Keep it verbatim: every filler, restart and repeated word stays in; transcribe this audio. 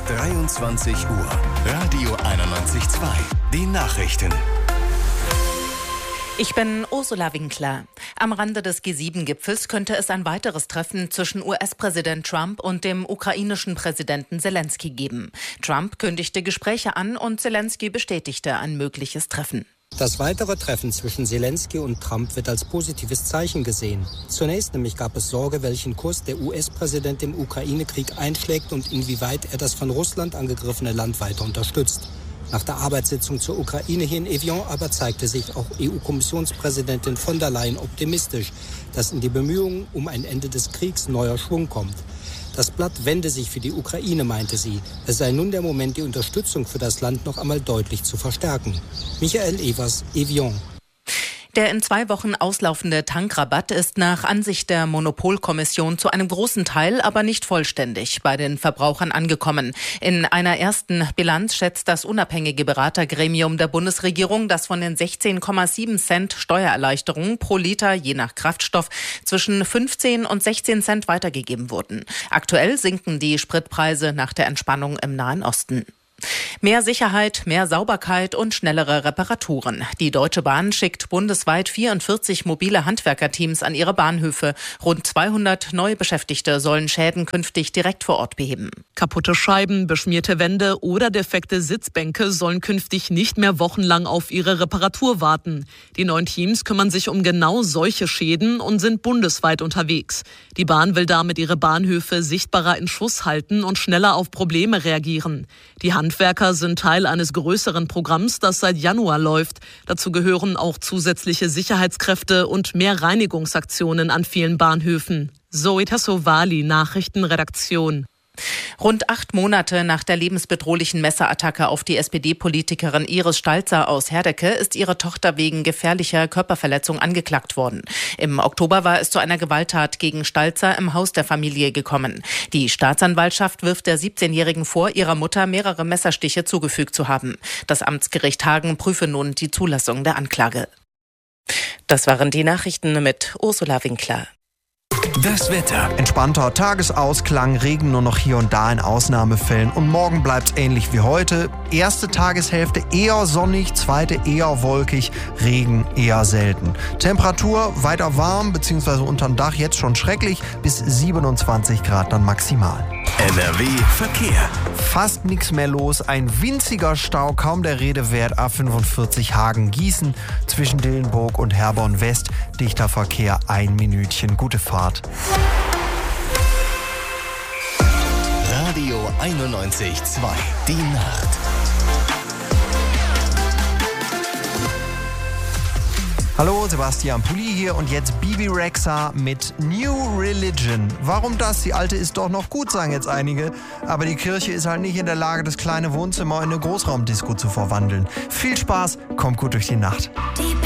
bis dreiundzwanzig Uhr. Radio einundneunzig Komma zwei. Die Nachrichten. Ich bin Ursula Winkler. Am Rande des G sieben Gipfels könnte es ein weiteres Treffen zwischen U S-Präsident Trump und dem ukrainischen Präsidenten Selenskyj geben. Trump kündigte Gespräche an und Selenskyj bestätigte ein mögliches Treffen. Das weitere Treffen zwischen Selenskyj und Trump wird als positives Zeichen gesehen. Zunächst nämlich gab es Sorge, welchen Kurs der U S-Präsident im Ukraine-Krieg einschlägt und inwieweit er das von Russland angegriffene Land weiter unterstützt. Nach der Arbeitssitzung zur Ukraine hier in Evian aber zeigte sich auch E U-Kommissionspräsidentin von der Leyen optimistisch, dass in die Bemühungen um ein Ende des Kriegs neuer Schwung kommt. Das Blatt wende sich für die Ukraine, meinte sie. Es sei nun der Moment, die Unterstützung für das Land noch einmal deutlich zu verstärken. Michael Evers, Evian. Der in zwei Wochen auslaufende Tankrabatt ist nach Ansicht der Monopolkommission zu einem großen Teil, aber nicht vollständig bei den Verbrauchern angekommen. In einer ersten Bilanz schätzt das unabhängige Beratergremium der Bundesregierung, dass von den sechzehn Komma sieben Cent Steuererleichterung pro Liter je nach Kraftstoff zwischen fünfzehn und sechzehn Cent weitergegeben wurden. Aktuell sinken die Spritpreise nach der Entspannung im Nahen Osten. Mehr Sicherheit, mehr Sauberkeit und schnellere Reparaturen. Die Deutsche Bahn schickt bundesweit vierundvierzig mobile Handwerkerteams an ihre Bahnhöfe. Rund zweihundert neue Beschäftigte sollen Schäden künftig direkt vor Ort beheben. Kaputte Scheiben, beschmierte Wände oder defekte Sitzbänke sollen künftig nicht mehr wochenlang auf ihre Reparatur warten. Die neuen Teams kümmern sich um genau solche Schäden und sind bundesweit unterwegs. Die Bahn will damit ihre Bahnhöfe sichtbarer in Schuss halten und schneller auf Probleme reagieren. Die Handwerker sind Teil eines größeren Programms, das seit Januar läuft. Dazu gehören auch zusätzliche Sicherheitskräfte und mehr Reinigungsaktionen an vielen Bahnhöfen. Zoe Tassovali, Nachrichtenredaktion. Rund acht Monate nach der lebensbedrohlichen Messerattacke auf die S P D-Politikerin Iris Stalzer aus Herdecke ist ihre Tochter wegen gefährlicher Körperverletzung angeklagt worden. Im Oktober war es zu einer Gewalttat gegen Stalzer im Haus der Familie gekommen. Die Staatsanwaltschaft wirft der siebzehnjährigen vor, ihrer Mutter mehrere Messerstiche zugefügt zu haben. Das Amtsgericht Hagen prüfe nun die Zulassung der Anklage. Das waren die Nachrichten mit Ursula Winkler. Das Wetter. Entspannter Tagesausklang, Regen nur noch hier und da in Ausnahmefällen und morgen bleibt's ähnlich wie heute. Erste Tageshälfte eher sonnig, zweite eher wolkig, Regen eher selten. Temperatur weiter warm bzw. unterm Dach jetzt schon schrecklich, bis siebenundzwanzig Grad dann maximal. N R W Verkehr. Fast nichts mehr los, ein winziger Stau, kaum der Rede wert, A fünfundvierzig Hagen-Gießen zwischen Dillenburg und Herborn West, dichter Verkehr, ein Minütchen, gute Fahrt. Radio einundneunzig Komma zwei. Die Nacht. Hallo, Sebastian Pulli hier und jetzt Bibi Rexha mit New Religion. Warum das? Die alte ist doch noch gut, sagen jetzt einige. Aber die Kirche ist halt nicht in der Lage, das kleine Wohnzimmer in eine Großraumdisco zu verwandeln. Viel Spaß, kommt gut durch die Nacht.